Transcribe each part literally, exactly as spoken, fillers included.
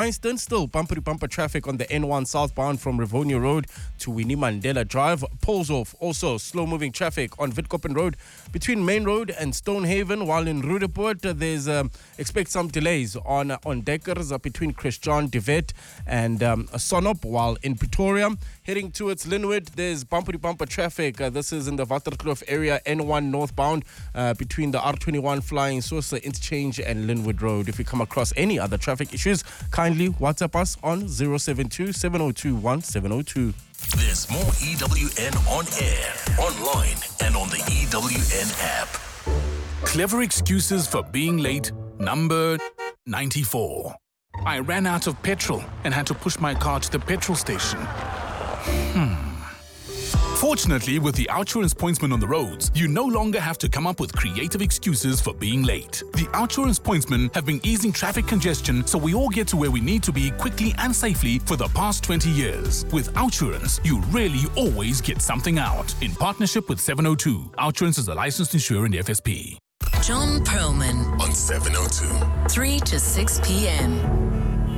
Bryanston, still bumper-to-bumper traffic on the N one southbound from Rivonia Road to Winnie Mandela Drive. Pulls off. Also, slow-moving traffic on Witkoppen Road between Main Road and Stonehaven, while in Roodepoort, uh, there's um, expect some delays on uh, on Deckers uh, between Christian de Wet and um, Sonop, while in Pretoria, heading towards Linwood, there's bumper-to-bumper traffic. Uh, this is in the Waterkloof area, N one northbound, uh, between the R twenty-one Flying Saucer Interchange and Linwood Road. If you come across any other traffic issues, kindly WhatsApp us on zero seven two, seven zero two, one seven zero two. There's more E W N on air, online, and on the E W N app. Clever excuses for being late, number ninety-four. I ran out of petrol and had to push my car to the petrol station. Hmm. Fortunately, with the Outsurance Pointsman on the roads, you no longer have to come up with creative excuses for being late. The Outsurance Pointsmen have been easing traffic congestion so we all get to where we need to be quickly and safely for the past twenty years. With Outsurance, you really always get something out. In partnership with seven oh two, Outsurance is a licensed insurer in the F S P. John Perlman On seven oh two. three to six p.m.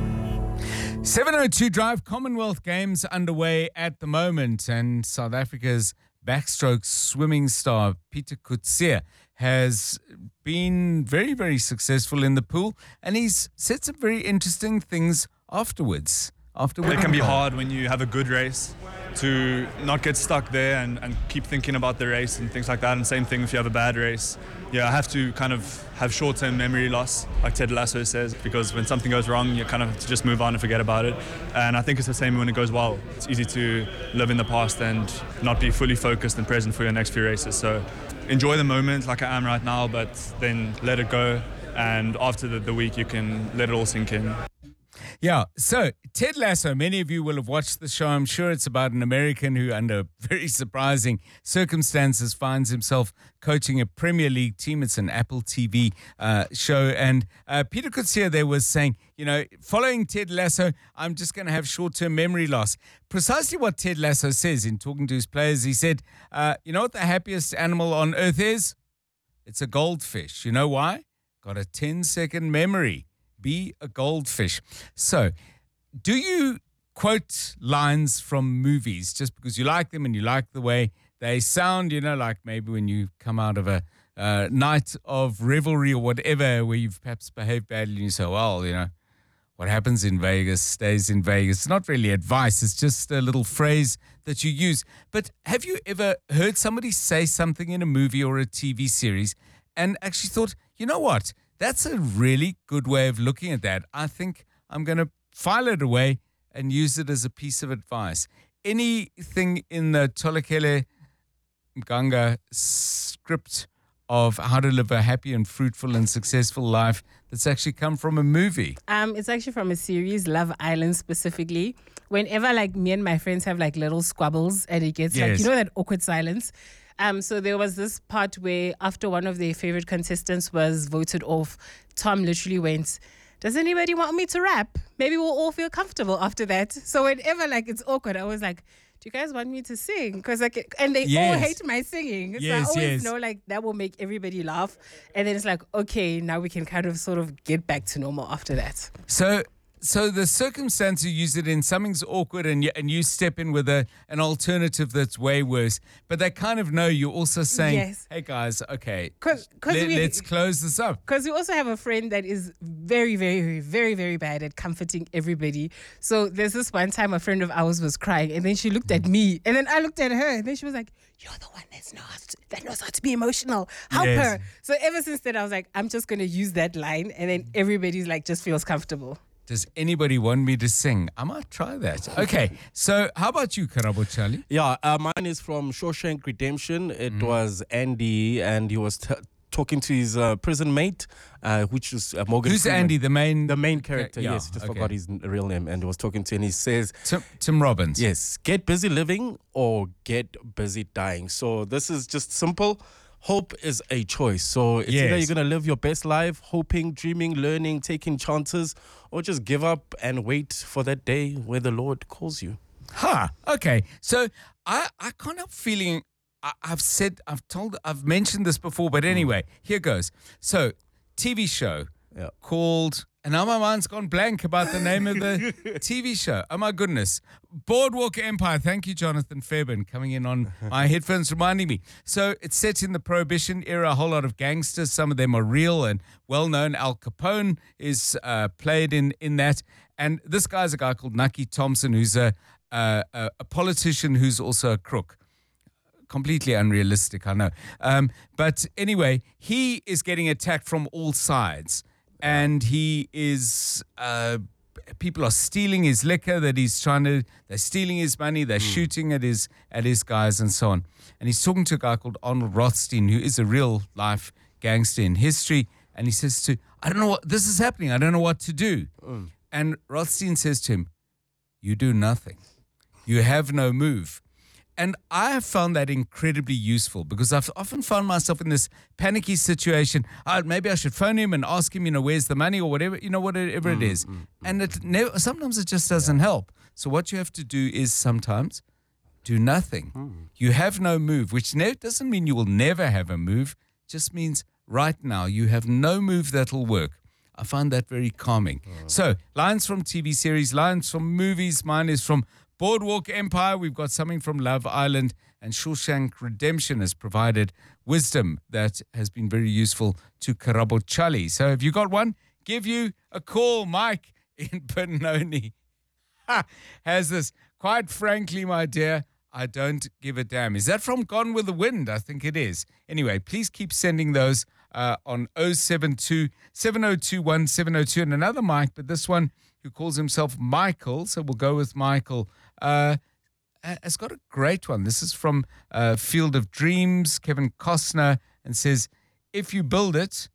seven oh two Drive, Commonwealth Games underway at the moment, and South Africa's backstroke swimming star Pieter Coetzee has been very, very successful in the pool, and he's said some very interesting things afterwards. After It can be hard when you have a good race to not get stuck there and, and keep thinking about the race and things like that. And same thing if you have a bad race. Yeah, I have to kind of have short-term memory loss, like Ted Lasso says, because when something goes wrong, you kind of have to just move on and forget about it. And I think it's the same when it goes well. It's easy to live in the past and not be fully focused and present for your next few races. So enjoy the moment like I am right now, but then let it go. And after the, the week, you can let it all sink in. Yeah, so Ted Lasso, many of you will have watched the show. I'm sure it's about an American who, under very surprising circumstances, finds himself coaching a Premier League team. It's an Apple T V uh, show. And uh, Pieter Coetzee there was saying, you know, following Ted Lasso, I'm just going to have short-term memory loss. Precisely what Ted Lasso says in talking to his players. He said, uh, you know what the happiest animal on earth is? It's a goldfish. You know why? Got a ten-second memory. Be a goldfish. So, do you quote lines from movies just because you like them and you like the way they sound? You know, like maybe when you come out of a uh, night of revelry or whatever where you've perhaps behaved badly and you say, well, you know, what happens in Vegas stays in Vegas. It's not really advice. It's just a little phrase that you use. But have you ever heard somebody say something in a movie or a T V series and actually thought, you know what? That's a really good way of looking at that. I think I'm going to file it away and use it as a piece of advice. Anything in the Tolekile Mganga script of how to live a happy and fruitful and successful life that's actually come from a movie? Um, it's actually from a series, Love Island specifically. Whenever like me and my friends have like little squabbles and it gets Yes. like, you know, that awkward silence. Um, so there was this part where after one of their favorite contestants was voted off, Tom literally went, does anybody want me to rap? Maybe we'll all feel comfortable after that. So whenever like it's awkward, I was like, do you guys want me to sing? Because like, and they Yes. all hate my singing. Yes, so I always yes. know like that will make everybody laugh. And then it's like, okay, now we can kind of sort of get back to normal after that. So so the circumstance you use it in, something's awkward and you, and you step in with a an alternative that's way worse. But they kind of know you're also saying, Yes. hey guys, okay, 'Cause- 'cause let, we- let's close this up. Because we also have a friend that is very, very, very, very, very bad at comforting everybody. So there's this one time a friend of ours was crying, and then she looked at me, and then I looked at her, and then she was like, "You're the one that's knows to, that knows how to be emotional. Help Yes. her." So ever since then, I was like, I'm just gonna use that line, and then everybody's like just feels comfortable. Does anybody want me to sing? I might try that. Okay, so how about you, Karabo Charlie? Yeah, uh, mine is from Shawshank Redemption. It was Andy, and he was t- talking to his uh, prison mate, uh, which is uh, Morgan Who's Freeman. Andy, the main... The main character, yeah, yes. Just okay. forgot his n- real name. And he was talking to, and he says, Tim, Tim Robbins. yes, get busy living or get busy dying. So this is just simple. Hope is a choice. So it's either Yes. you're going to live your best life, hoping, dreaming, learning, taking chances, or just give up and wait for that day where the Lord calls you. Ha, okay. So I, I can't help feeling, I, I've said, I've told, I've mentioned this before, but anyway, here goes. So, T V show, Yeah. called, and now my mind's gone blank about the name of the T V show. Oh, my goodness. Boardwalk Empire. Thank you, Jonathan Fairbairn, coming in on my headphones, reminding me. So it's set in the Prohibition era, a whole lot of gangsters. Some of them are real and well-known. Al Capone is uh, played in, in that. And this guy's a guy called Nucky Thompson, who's a, a, a politician who's also a crook. Completely unrealistic, I know. Um, but anyway, he is getting attacked from all sides. And he is, uh, people are stealing his liquor that he's trying to, they're stealing his money, they're mm. shooting at his at his guys and so on. And he's talking to a guy called Arnold Rothstein, who is a real life gangster in history. And he says to, I don't know what, this is happening, I don't know what to do. Mm. And Rothstein says to him, you do nothing. You have no move. And I have found that incredibly useful because I've often found myself in this panicky situation. Oh, maybe I should phone him and ask him, you know, where's the money or whatever, you know, whatever mm, it is. Mm, mm. And it never, sometimes it just doesn't yeah. help. So what you have to do is sometimes do nothing. Mm. You have no move, which ne- doesn't mean you will never have a move. It just means right now you have no move that'll work. I find that very calming. Oh. So lines from T V series, lines from movies. Mine is from Boardwalk Empire. We've got something from Love Island, and Shawshank Redemption has provided wisdom that has been very useful to Karabo Chali. So have you got one? Give you a call. Mike in Benoni has this. Quite frankly, my dear, I don't give a damn. Is that from Gone with the Wind? I think it is. Anyway, please keep sending those uh, on oh seven two, seven oh two, one seven oh two. And another Mike, but this one who calls himself Michael, so we'll go with Michael, uh, has got a great one. This is from uh, Field of Dreams, Kevin Costner, and says, if you build it,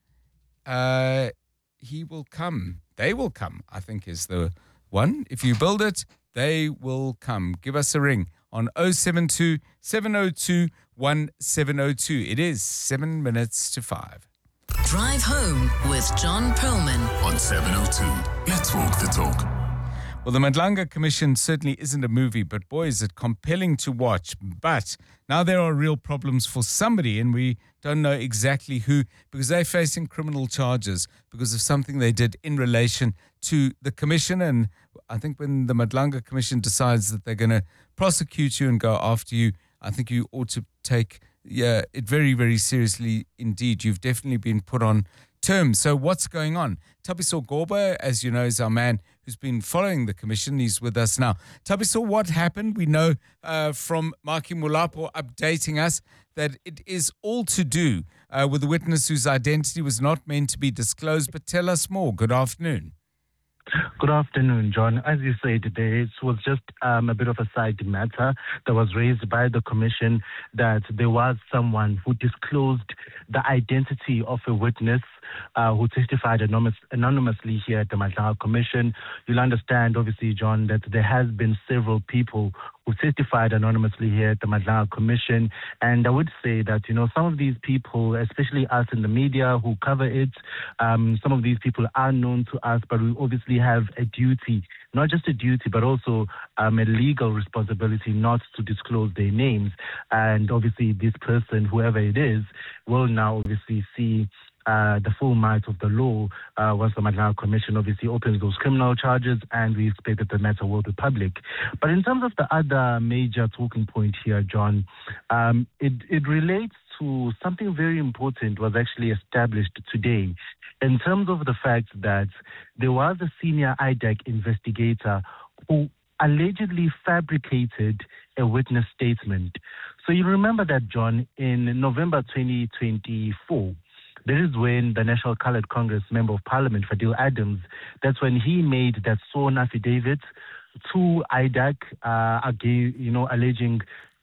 uh, he will come. They will come, I think is the one. If you build it, they will come. Give us a ring on oh seven two, seven oh two, one seven oh two. It is seven minutes to five. Drive Home with John Perlman on seven oh two. Let's walk the talk. Well, the Madlanga Commission certainly isn't a movie, but boy, is it compelling to watch. But now there are real problems for somebody, and we don't know exactly who, because they're facing criminal charges because of something they did in relation to the commission. And I think when the Madlanga Commission decides that they're going to prosecute you and go after you, I think you ought to take yeah, it very, very seriously indeed. You've definitely been put on terms. So what's going on? Thabiso Goba, as you know, is our man who's been following the commission. He's with us now. Thabiso, what happened? We know uh, from Maki Mulapo updating us that it is all to do uh, with the witness whose identity was not meant to be disclosed. But tell us more. Good afternoon. Good afternoon, John. As you said, it was just um, a bit of a side matter that was raised by the commission that there was someone who disclosed the identity of a witness uh, who testified anonymous, anonymously here at the Madlanga Commission. You'll understand, obviously, John, that there has been several people who testified anonymously here at the Madlanga Commission. And I would say that, you know, some of these people, especially us in the media who cover it, um, some of these people are known to us, but we obviously have a duty, not just a duty, but also um, a legal responsibility not to disclose their names. And obviously this person, whoever it is, will now obviously see Uh, the full might of the law uh, once the Madlanga Commission obviously opens those criminal charges, and we expect that the matter will be public. But in terms of the other major talking point here, John, um, it, it relates to something very important was actually established today in terms of the fact that there was a senior I D A C investigator who allegedly fabricated a witness statement. So you remember that, John, in November twenty twenty-four, this is when the National Coloured Congress Member of Parliament, Fadil Adams, that's when he made that sworn affidavit to I D A C, uh, again, you know, alleging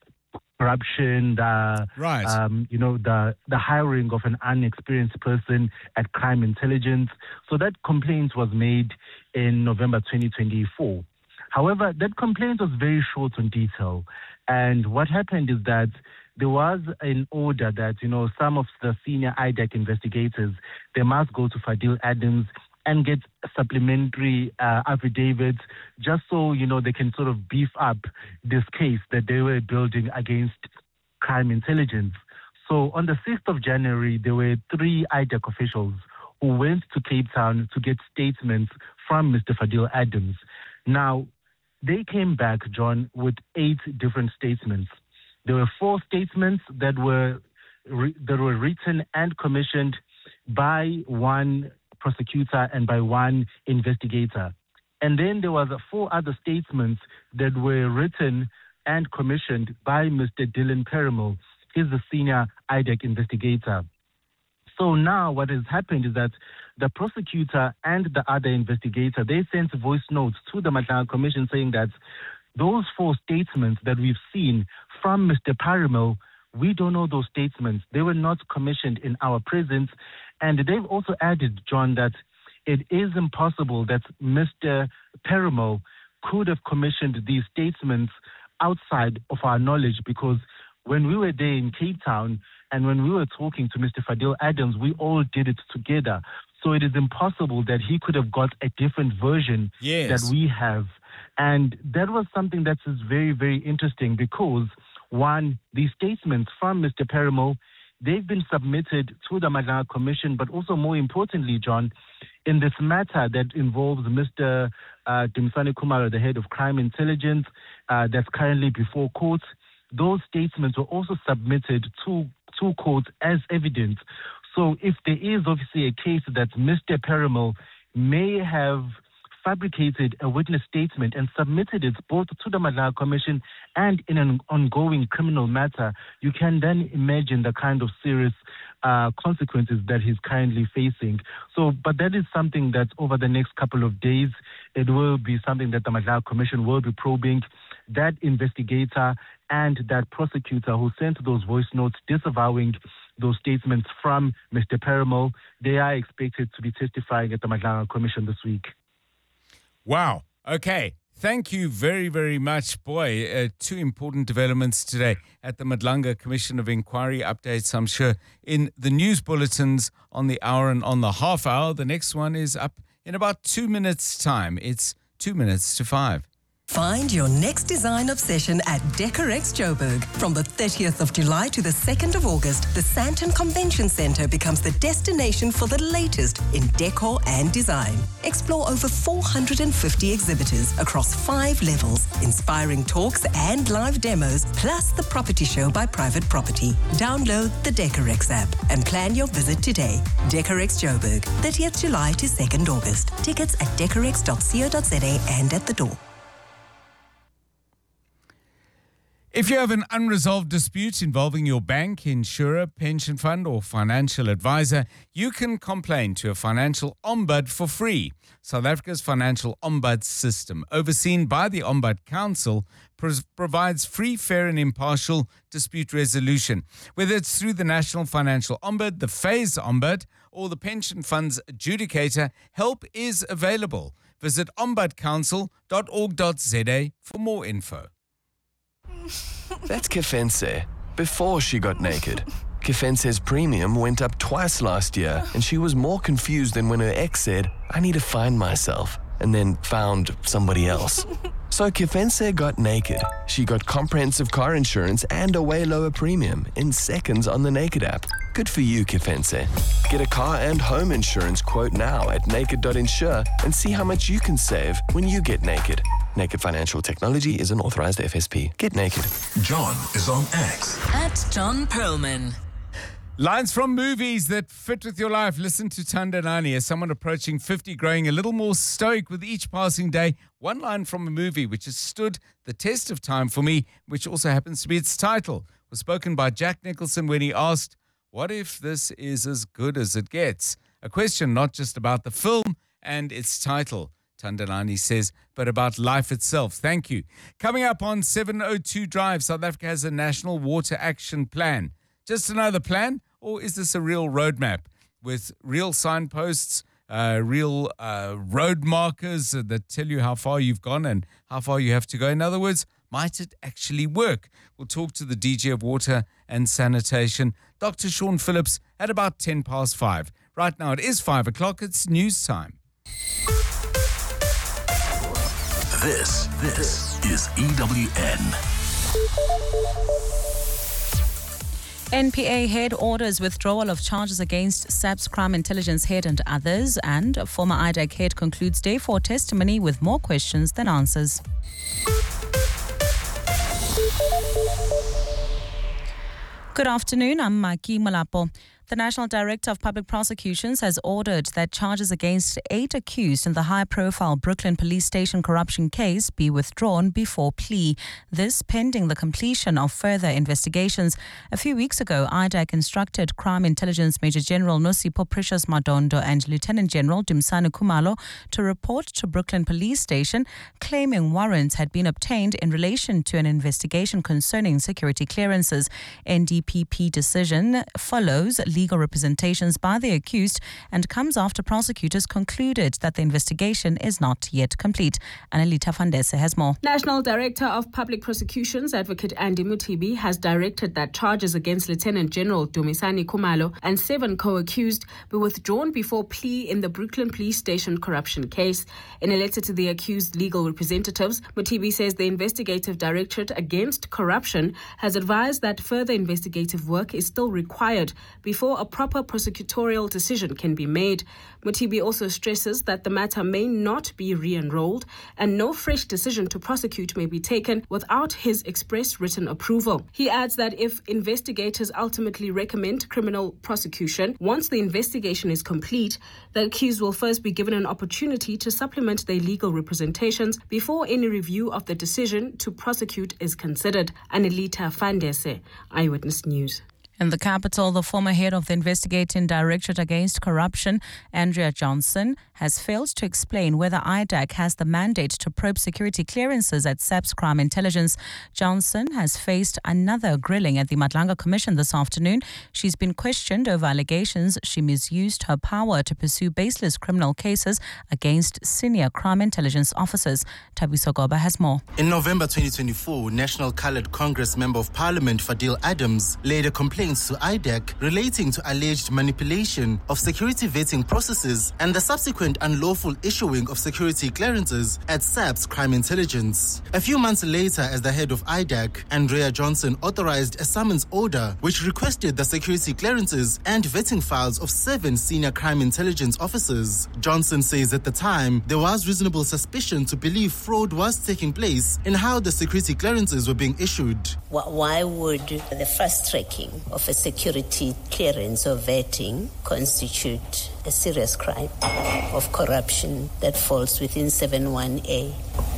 corruption, the, right. um, you know, the, the hiring of an unexperienced person at crime intelligence. So that complaint was made in November twenty twenty-four. However, that complaint was very short on detail. And what happened is that there was an order that, you know, some of the senior I D A C investigators, they must go to Fadil Adams and get supplementary uh, affidavits just so, you know, they can sort of beef up this case that they were building against crime intelligence. So on the sixth of January, there were three I D A C officials who went to Cape Town to get statements from Mister Fadil Adams. Now, they came back, John, with eight different statements. There were four statements that were re- that were written and commissioned by one prosecutor and by one investigator. And then there was four other statements that were written and commissioned by Mister Dylan Perimal. He's the senior I D E C investigator. So now what has happened is that the prosecutor and the other investigator, they sent voice notes to the Madlanga Commission saying that those four statements that we've seen from Mister Perimal, we don't know those statements. They were not commissioned in our presence. And they've also added, John, that it is impossible that Mister Perimal could have commissioned these statements outside of our knowledge, because when we were there in Cape Town and when we were talking to Mister Fadil Adams, we all did it together. So it is impossible that he could have got a different version yes. that we have. And that was something that is very, very interesting because, one, these statements from Mister Perimal, they've been submitted to the Madlanga Commission, but also more importantly, John, in this matter that involves Mister Uh, Dimsani Kumaro, the head of crime intelligence, uh, that's currently before court, those statements were also submitted to, to court as evidence. So if there is obviously a case that Mister Perimal may have fabricated a witness statement and submitted it both to the Madlanga Commission and in an ongoing criminal matter, you can then imagine the kind of serious uh, consequences that he's currently facing. So, but that is something that over the next couple of days, it will be something that the Madlanga Commission will be probing. That investigator and that prosecutor who sent those voice notes disavowing those statements from Mister Perimal, they are expected to be testifying at the Madlanga Commission this week. Wow. Okay. Thank you very, very much. Boy, uh, two important developments today at the Madlanga Commission of Inquiry. Updates, I'm sure, in the news bulletins on the hour and on the half hour. The next one is up in about two minutes' time. It's two minutes to five. Find your next design obsession at Decorex Joburg. From the thirtieth of July to the second of August, the Sandton Convention Centre becomes the destination for the latest in decor and design. Explore over four hundred fifty exhibitors across five levels, inspiring talks and live demos, plus the property show by Private Property. Download the Decorex app and plan your visit today. Decorex Joburg, thirtieth of July to second of August. Tickets at decorex dot co dot za and at the door. If you have an unresolved dispute involving your bank, insurer, pension fund, or financial advisor, you can complain to a financial ombud for free. South Africa's financial ombud system, overseen by the Ombud Council, pros- provides free, fair, and impartial dispute resolution. Whether it's through the National Financial Ombud, the Phase Ombud, or the Pension Fund's adjudicator, help is available. Visit ombud council dot org dot za for more info. That's Kefense, before she got naked. Kefense's premium went up twice last year, and she was more confused than when her ex said, "I need to find myself," and then found somebody else. So Kefense got naked. She got comprehensive car insurance and a way lower premium in seconds on the Naked app. Good for you, Kefense. Get a car and home insurance quote now at naked dot insure and see how much you can save when you get naked. Naked Financial Technology is an authorized F S P. Get naked. John is on X. At John Perlman. Lines from movies that fit with your life. Listen to Tandanani as someone approaching fifty, growing a little more stoic with each passing day. One line from a movie which has stood the test of time for me, which also happens to be its title, was spoken by Jack Nicholson when he asked, "What if this is as good as it gets?" A question not just about the film and its title, Tandanani says, but about life itself. Thank you. Coming up on seven oh two Drive, South Africa has a national water action plan. Just another plan, or is this a real roadmap with real signposts, uh, real uh, road markers that tell you how far you've gone and how far you have to go? In other words, might it actually work? We'll talk to the D G of Water and Sanitation, Doctor Sean Phillips, at about ten past five. Right now it is five o'clock. It's news time. This, this is E W N. N P A head orders withdrawal of charges against SAPS crime intelligence head and others, and former I D A C head concludes day four testimony with more questions than answers. Good afternoon, I'm Maki Malapo. The National Director of Public Prosecutions has ordered that charges against eight accused in the high-profile Brooklyn Police Station corruption case be withdrawn before plea. This pending the completion of further investigations. A few weeks ago, I D A C instructed Crime Intelligence Major General Nosipho Precious Madondo and Lieutenant General Dumisani Khumalo to report to Brooklyn Police Station, claiming warrants had been obtained in relation to an investigation concerning security clearances. N D P P decision follows legal representations by the accused and comes after prosecutors concluded that the investigation is not yet complete. Annalita Fandese has more. National Director of Public Prosecutions, Advocate Andy Mutibi, has directed that charges against Lieutenant General Dumisani Khumalo and seven co-accused be withdrawn before plea in the Brooklyn Police Station corruption case. In a letter to the accused legal representatives, Mutibi says the Investigative Directorate Against Corruption has advised that further investigative work is still required before a proper prosecutorial decision can be made. Mutibi also stresses that the matter may not be re-enrolled and no fresh decision to prosecute may be taken without his express written approval. He adds that if investigators ultimately recommend criminal prosecution, once the investigation is complete, the accused will first be given an opportunity to supplement their legal representations before any review of the decision to prosecute is considered. Annalita Fandese, Eyewitness News. In the capital, the former head of the Investigating Directorate Against Corruption, Andrea Johnson, has failed to explain whether I D A C has the mandate to probe security clearances at SAPS Crime Intelligence. Johnson has faced another grilling at the Madlanga Commission this afternoon. She's been questioned over allegations she misused her power to pursue baseless criminal cases against senior crime intelligence officers. Tabiso Goba has more. In November twenty twenty-four, National Coloured Congress Member of Parliament Fadil Adams laid a complaint to I D A C relating to alleged manipulation of security vetting processes and the subsequent unlawful issuing of security clearances at SAPS Crime Intelligence. A few months later, as the head of I D A C, Andrea Johnson authorized a summons order which requested the security clearances and vetting files of seven senior crime intelligence officers. Johnson says at the time there was reasonable suspicion to believe fraud was taking place in how the security clearances were being issued. Why would the fast tracking of a security clearance or vetting constitute a serious crime of corruption that falls within seven one A?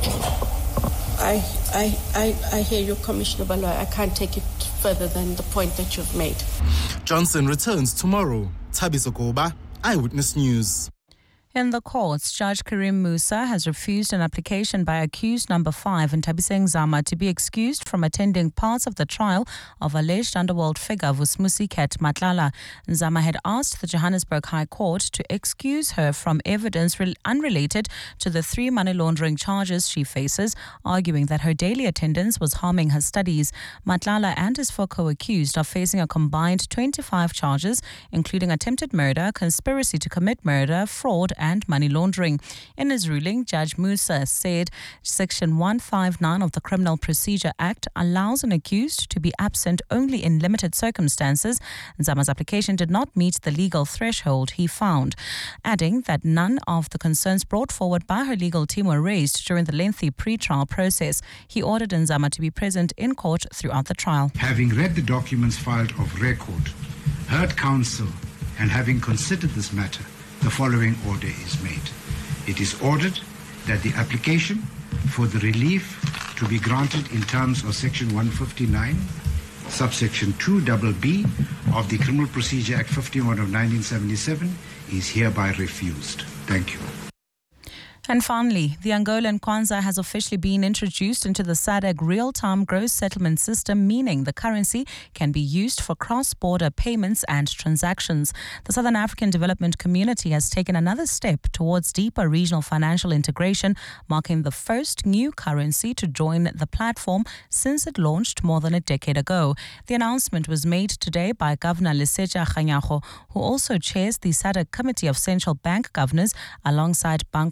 I, I, I, I hear you, Commissioner Baloy. I can't take it further than the point that you've made. Johnson returns tomorrow. Tabiso Goba, Eyewitness News. In the courts, Judge Karim Musa has refused an application by accused number five Nthabiseng Zama to be excused from attending parts of the trial of alleged underworld figure Vusmusi Ket Matlala. Zama had asked the Johannesburg High Court to excuse her from evidence re- unrelated to the three money laundering charges she faces, arguing that her daily attendance was harming her studies. Matlala and his four co-accused are facing a combined twenty-five charges, including attempted murder, conspiracy to commit murder, fraud, and and money laundering. In his ruling, Judge Musa said Section one fifty-nine of the Criminal Procedure Act allows an accused to be absent only in limited circumstances. Zama's application did not meet the legal threshold, he found, adding that none of the concerns brought forward by her legal team were raised during the lengthy pre-trial process. He ordered Nzama to be present in court throughout the trial. Having read the documents filed of record, heard counsel, and having considered this matter, the following order is made. It is ordered that the application for the relief to be granted in terms of Section one fifty-nine, subsection two B B of the Criminal Procedure Act fifty-one of nineteen seventy-seven is hereby refused. Thank you. And finally, the Angolan Kwanza has officially been introduced into the S A D C real-time gross settlement system, meaning the currency can be used for cross-border payments and transactions. The Southern African Development Community has taken another step towards deeper regional financial integration, marking the first new currency to join the platform since it launched more than a decade ago. The announcement was made today by Governor Lesetja Kganyago, who also chairs the S A D C Committee of Central Bank Governors alongside Banco Nacional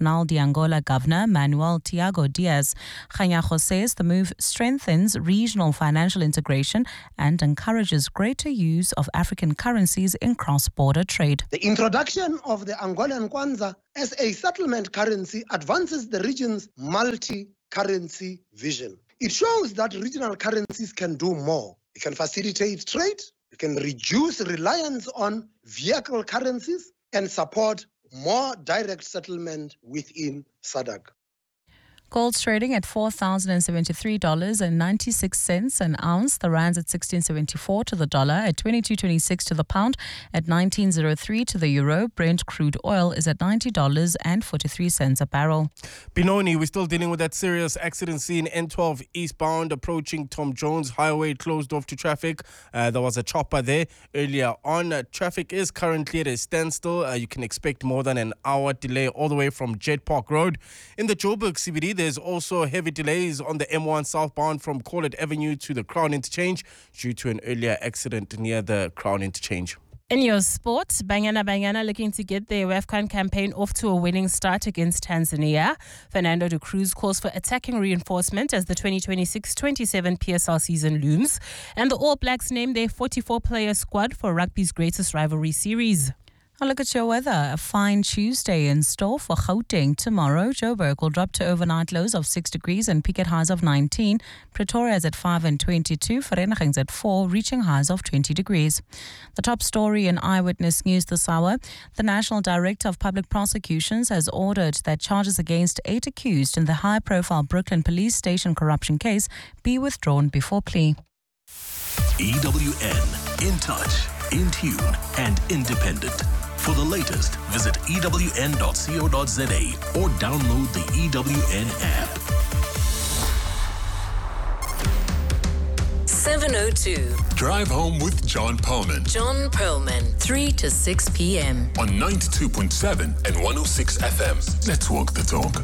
Nacional de Angola Governor Manuel Tiago Diaz. Kganyago says the move strengthens regional financial integration and encourages greater use of African currencies in cross-border trade. The introduction of the Angolan kwanza as a settlement currency advances the region's multi-currency vision. It shows that regional currencies can do more. It can facilitate trade, it can reduce reliance on vehicle currencies, and support more direct settlement within S A D C. Gold's trading at four thousand seventy-three dollars and ninety-six cents an ounce. The rand's at sixteen seventy-four to the dollar, at twenty-two twenty-six to the pound, at nineteen oh three to the euro. Brent crude oil is at ninety dollars and forty-three cents a barrel. Benoni, we're still dealing with that serious accident scene. N twelve eastbound approaching Tom Jones Highway closed off to traffic. Uh, there was a chopper there earlier on. Uh, traffic is currently at a standstill. Uh, you can expect more than an hour delay all the way from Jet Park Road. In the Joburg C B D, there's also heavy delays on the M one southbound from Corlett Avenue to the Crown Interchange due to an earlier accident near the Crown Interchange. In your sport, Banyana Banyana looking to get their WAFCON campaign off to a winning start against Tanzania. Fernando de Cruz calls for attacking reinforcement as the twenty twenty-six twenty-seven P S L season looms. And the All Blacks name their forty-four player squad for rugby's greatest rivalry series. A look at your weather. A fine Tuesday in store for Gauteng. Tomorrow, Joburg will drop to overnight lows of six degrees and peak at highs of nineteen. Pretoria is at five and twenty-two. Vereeniging's at four, reaching highs of twenty degrees. The top story in Eyewitness News this hour. The National Director of Public Prosecutions has ordered that charges against eight accused in the high-profile Brooklyn Police Station corruption case be withdrawn before plea. E W N, in touch, in tune, and independent. For the latest, visit E W N dot co dot za or download the E W N app. seven oh two. Drive home with John Perlman. John Perlman, three to six p.m. on ninety-two point seven and one oh six F M. Let's walk the talk.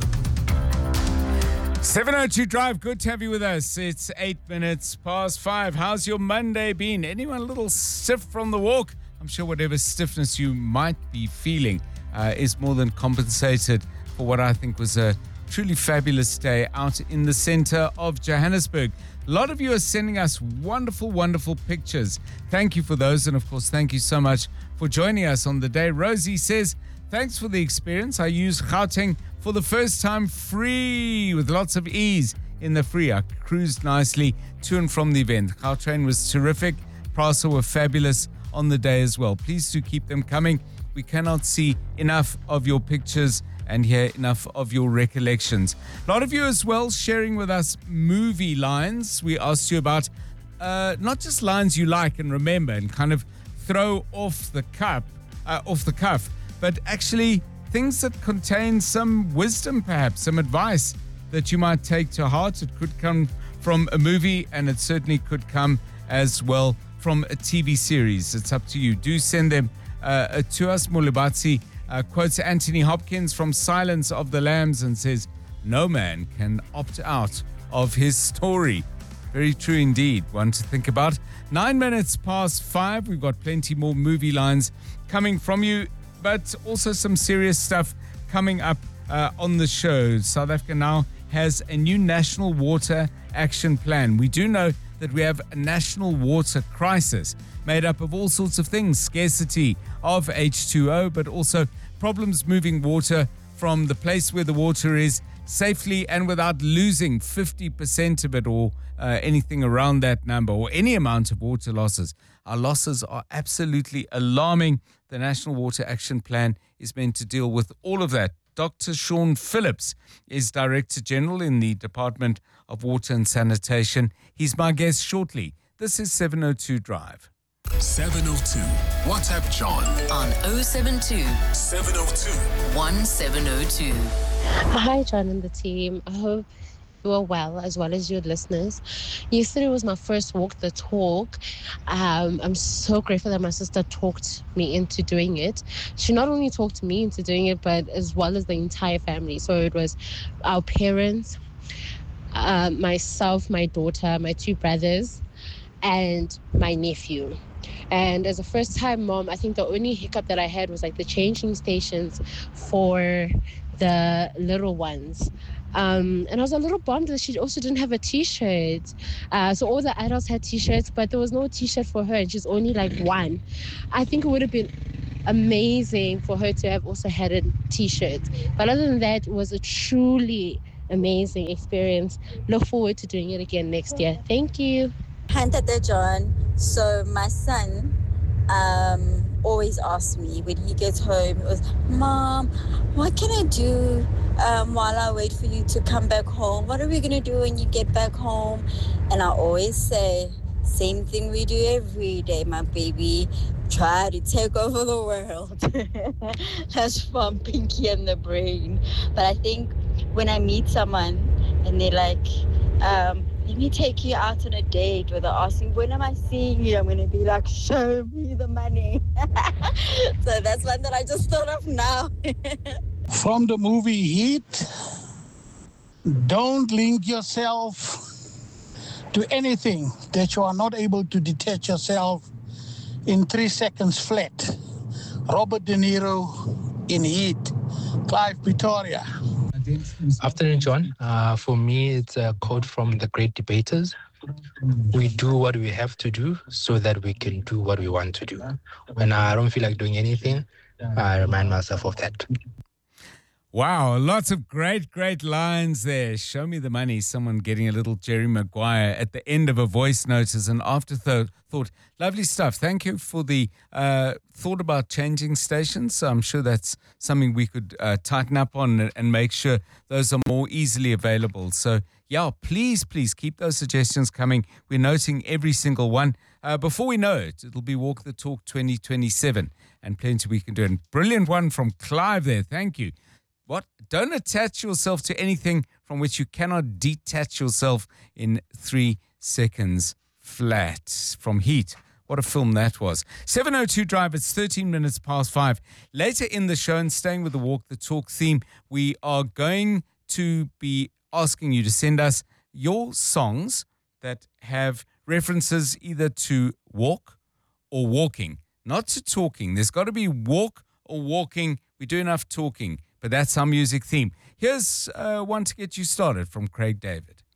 seven oh two Drive, good to have you with us. It's eight minutes past five. How's your Monday been? Anyone a little stiff from the walk? I'm sure whatever stiffness you might be feeling uh, is more than compensated for what I think was a truly fabulous day out in the center of Johannesburg. A lot of you are sending us wonderful, wonderful pictures. Thank you for those. And of course, thank you so much for joining us on the day. Rosie says, thanks for the experience. I used Gauteng for the first time free with lots of ease in the free. I cruised nicely to and from the event. Gautrain was terrific. Prasa were fabulous on the day as well. Please do keep them coming. We cannot see enough of your pictures and hear enough of your recollections. A lot of you as well sharing with us movie lines. We asked you about uh, not just lines you like and remember and kind of throw off the cup, uh, off the cuff, but actually things that contain some wisdom, perhaps some advice that you might take to heart. It could come from a movie, and it certainly could come as well from a T V series. It's up to you. Do send them uh, to us. Mulibatsi uh, quotes Anthony Hopkins from Silence of the Lambs and says, no man can opt out of his story. Very true indeed. One to think about. Nine minutes past five. We've got plenty more movie lines coming from you, but also some serious stuff coming up uh, on the show. South Africa now has a new national water action plan. We do know that we have a national water crisis made up of all sorts of things, scarcity of H two O, but also problems moving water from the place where the water is safely and without losing fifty percent of it or uh, anything around that number or any amount of water losses. Our losses are absolutely alarming. The National Water Action Plan is meant to deal with all of that. Doctor Sean Phillips is Director General in the Department of Water and Sanitation. He's my guest shortly. This is seven oh two Drive. seven oh two. WhatsApp John on oh seven two, seven oh two, one seven oh two. Hi, John and the team. I hope you are well, as well as your listeners. Yesterday was my first walk the talk. Um, I'm so grateful that my sister talked me into doing it. She not only talked me into doing it, but as well as the entire family. So it was our parents, uh, myself, my daughter, my two brothers, and my nephew. And as a first-time mom, I think the only hiccup that I had was like the changing stations for the little ones. Um, and I was a little bummed that she also didn't have a t-shirt. Uh, so all the adults had t-shirts, but there was no t-shirt for her, and she's only like one. I think it would have been amazing for her to have also had a t-shirt. But other than that, it was a truly amazing experience. Look forward to doing it again next year. Thank you. Hi, Tata John. So my son um, always asks me when he gets home, he goes, Mom, what can I do um, while I wait for you to come back home? What are we going to do when you get back home? And I always say, same thing we do every day, my baby. Try to take over the world. That's from Pinky and the Brain. But I think when I meet someone and they're like, um, let me take you out on a date, or they're asking, when am I seeing you? I'm going to be like, show me the money. So that's one that I just thought of now. From the movie Heat, don't link yourself to anything that you are not able to detach yourself in three seconds flat. Robert De Niro in Heat, Clive Pretoria. Afternoon, John. Uh, for me, it's a quote from the great debaters. We do what we have to do so that we can do what we want to do. When I don't feel like doing anything, I remind myself of that. Wow, lots of great, great lines there. Show me the money. Someone getting a little Jerry Maguire at the end of a voice note as an afterthought. Lovely stuff. Thank you for the uh, thought about changing stations. I'm sure that's something we could uh, tighten up on and make sure those are more easily available. So, yeah, please, please keep those suggestions coming. We're noting every single one. Uh, before we know it, it'll be Walk the Talk twenty twenty-seven, and plenty we can do. And brilliant one from Clive there. Thank you. What? Don't attach yourself to anything from which you cannot detach yourself in three seconds flat. From Heat. What a film that was. seven oh two Drive, it's thirteen minutes past five. Later in the show, and staying with the Walk the Talk theme, we are going to be asking you to send us your songs that have references either to walk or walking, not to talking. There's got to be walk or walking. We do enough talking. But that's our music theme. Here's uh, one to get you started from Craig David.